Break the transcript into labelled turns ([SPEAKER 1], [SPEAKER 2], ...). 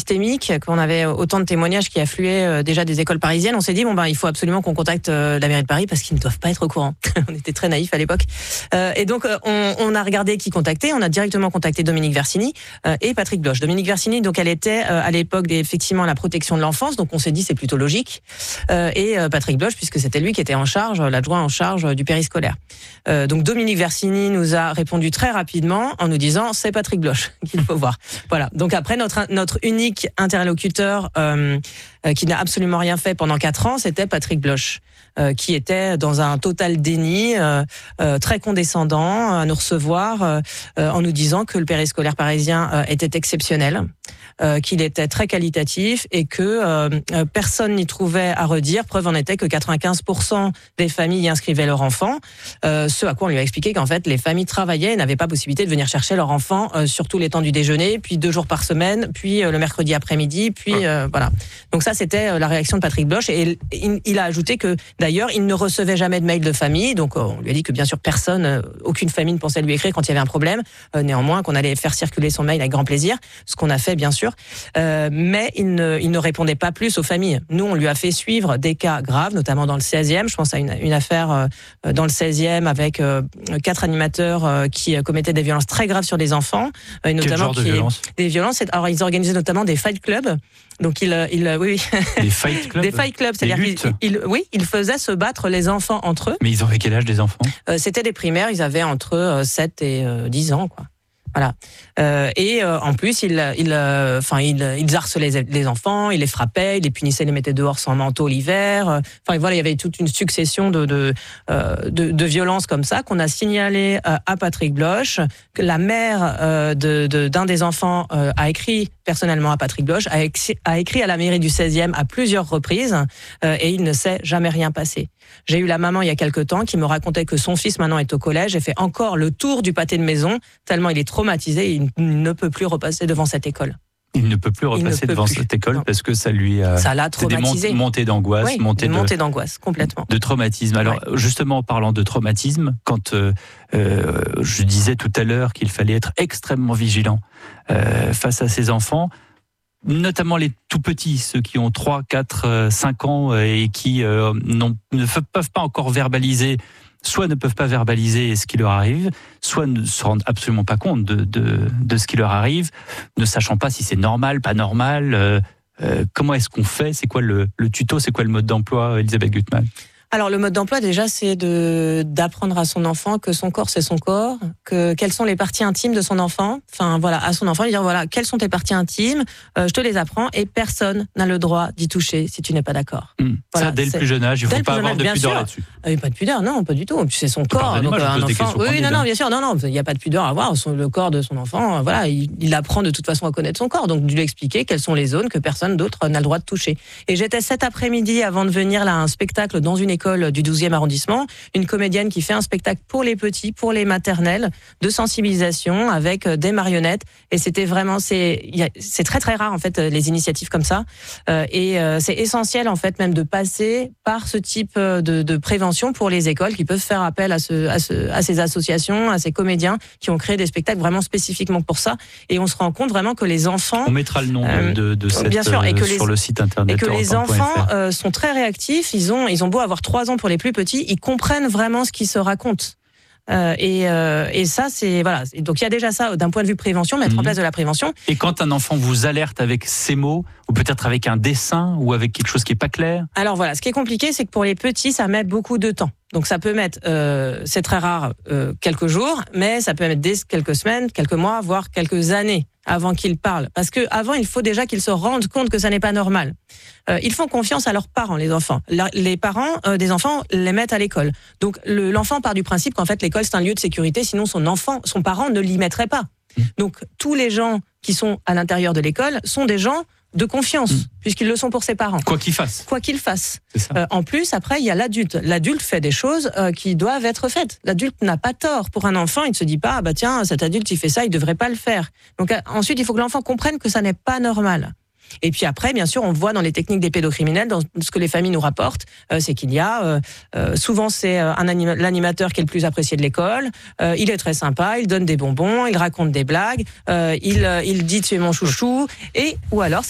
[SPEAKER 1] systémique, qu'on avait autant de témoignages qui affluaient déjà des écoles parisiennes, on s'est dit il faut absolument qu'on contacte la mairie de Paris parce qu'ils ne doivent pas être au courant. On était très naïfs à l'époque. Et donc on a regardé qui contacter. On a directement contacté Dominique Versini et Patrick Bloch. Dominique Versini, donc elle était à l'époque effectivement la protection de l'enfance, donc on s'est dit c'est plutôt logique. Et Patrick Bloch, puisque c'était lui qui était en charge, l'adjoint en charge du périscolaire. Donc Dominique Versini nous a répondu très rapidement en nous disant c'est Patrick Bloch qu'il faut voir. Voilà. Donc après notre unique interlocuteur qui n'a absolument rien fait pendant 4 ans, c'était Patrick Bloch, qui était dans un total déni, très condescendant à nous recevoir, en nous disant que le périscolaire parisien était exceptionnel, qu'il était très qualitatif et que personne n'y trouvait à redire. Preuve en était que 95% des familles y inscrivaient leur enfant, ce à quoi on lui a expliqué qu'en fait les familles travaillaient et n'avaient pas possibilité de venir chercher leur enfant sur tous les temps du déjeuner, puis 2 jours par semaine, puis le mercredi après-midi, puis voilà. Donc ça c'était la réaction de Patrick Bloch et il a ajouté que d'ailleurs il ne recevait jamais de mail de famille, donc on lui a dit que bien sûr aucune famille ne pensait lui écrire quand il y avait un problème, néanmoins qu'on allait faire circuler son mail avec grand plaisir, ce qu'on a fait bien sûr, mais il ne répondait pas plus aux familles. Nous on lui a fait suivre des cas graves, notamment dans le 16e, je pense à une affaire dans le 16e avec 4 animateurs qui commettaient des violences très graves sur les enfants, et notamment
[SPEAKER 2] quel genre de violence ?
[SPEAKER 1] Des violences. Alors ils organisaient notamment des fight clubs. Donc oui.
[SPEAKER 2] Des fight clubs.
[SPEAKER 1] Des fight clubs, c'est-à-dire qu'ils faisaient se battre les enfants entre eux.
[SPEAKER 2] Mais ils avaient quel âge des enfants ?
[SPEAKER 1] C'était des primaires, ils avaient entre 7 et 10 ans, quoi. Voilà. Et en plus, ils harcelaient les enfants, ils les frappaient, ils les punissaient, ils les mettaient dehors sans manteau l'hiver. Enfin voilà, il y avait toute une succession de violences comme ça qu'on a signalé à Patrick Bloch. Que la mère d'un des enfants a écrit personnellement à Patrick Bloch, a écrit à la mairie du 16e à plusieurs reprises, et il ne s'est jamais rien passé. J'ai eu la maman il y a quelque temps qui me racontait que son fils maintenant est au collège et fait encore le tour du pâté de maison tellement il est traumatisé et il ne peut plus repasser devant cette école.
[SPEAKER 2] Il ne peut plus repasser devant cette école parce que ça
[SPEAKER 1] l'a traumatisé.
[SPEAKER 2] Des montées d'angoisse,
[SPEAKER 1] oui, montées d'angoisse, complètement.
[SPEAKER 2] De traumatisme. Alors justement, en parlant de traumatisme, quand je disais tout à l'heure qu'il fallait être extrêmement vigilant face à ces enfants, notamment les tout petits, ceux qui ont 3, 4, 5 ans et qui ne peuvent pas encore verbaliser, soit ne peuvent pas verbaliser ce qui leur arrive, soit ne se rendent absolument pas compte de ce qui leur arrive, ne sachant pas si c'est normal, pas normal. Comment est-ce qu'on fait ? C'est quoi le tuto ? C'est quoi le mode d'emploi, Elisabeth Gutmann ?
[SPEAKER 1] Alors le mode d'emploi déjà c'est d'apprendre à son enfant que son corps c'est son corps, que quelles sont les parties intimes de son enfant. Enfin voilà, à son enfant lui dire voilà, quelles sont tes parties intimes, je te les apprends et personne n'a le droit d'y toucher si tu n'es pas d'accord.
[SPEAKER 2] Voilà, ça dès le plus jeune âge, il ne faut pas avoir de pudeur là-dessus.
[SPEAKER 1] Pas de pudeur, non, pas du tout. C'est son corps. Donc un enfant. Oui, non, bien sûr, non, il n'y a pas de pudeur à avoir. Le corps de son enfant, voilà, il apprend de toute façon à connaître son corps. Donc de lui expliquer quelles sont les zones que personne d'autre n'a le droit de toucher. Et j'étais cet après-midi avant de venir là à un spectacle dans une école du 12e arrondissement, une comédienne qui fait un spectacle pour les petits, pour les maternelles, de sensibilisation avec des marionnettes. Et c'était vraiment, c'est très très rare en fait les initiatives comme ça. Et c'est essentiel en fait même de passer par ce type de prévention pour les écoles qui peuvent faire appel à ces associations, à ces comédiens qui ont créé des spectacles vraiment spécifiquement pour ça. Et on se rend compte vraiment que les enfants...
[SPEAKER 2] On mettra le nom de cette
[SPEAKER 1] bien sûr, et que
[SPEAKER 2] sur le site internet.
[SPEAKER 1] Et que les enfants sont très réactifs. Ils ont beau avoir 3 ans pour les plus petits, ils comprennent vraiment ce qui se raconte. Et ça, c'est voilà. Donc il y a déjà ça d'un point de vue prévention, mettre en place de la prévention.
[SPEAKER 2] Et quand un enfant vous alerte avec ces mots, ou peut-être avec un dessin, ou avec quelque chose qui est pas clair.
[SPEAKER 1] Alors voilà, ce qui est compliqué, c'est que pour les petits, ça met beaucoup de temps. Donc ça peut mettre, c'est très rare, quelques jours, mais ça peut mettre quelques semaines, quelques mois, voire quelques années avant qu'ils parlent. Parce que avant, il faut déjà qu'ils se rendent compte que ça n'est pas normal. Ils font confiance à leurs parents, les enfants. Les parents des enfants les mettent à l'école. Donc l'enfant part du principe qu'en fait l'école c'est un lieu de sécurité, sinon son parent ne l'y mettrait pas. Donc tous les gens qui sont à l'intérieur de l'école sont des gens de confiance, puisqu'ils le sont pour ses parents.
[SPEAKER 2] Quoi qu'il fasse.
[SPEAKER 1] Quoi qu'il fasse. En plus, après, il y a l'adulte. L'adulte fait des choses qui doivent être faites. L'adulte n'a pas tort. Pour un enfant, il ne se dit pas, ah bah tiens, cet adulte, il fait ça, il devrait pas le faire. Donc ensuite, il faut que l'enfant comprenne que ça n'est pas normal. Et puis après, bien sûr, on voit dans les techniques des pédocriminels, dans ce que les familles nous rapportent, c'est qu'il y a, souvent c'est l'animateur qui est le plus apprécié de l'école, il est très sympa, il donne des bonbons, il raconte des blagues, il dit tu es mon chouchou, ou alors